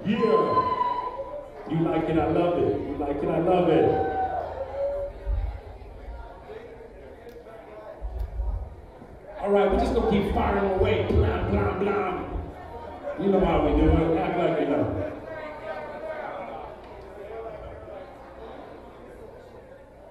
Yeah. You like it, I love it. You like it, I love it. All right, we're just gonna keep firing away. Blah, blah, blah. You know how we do it. Act like you know.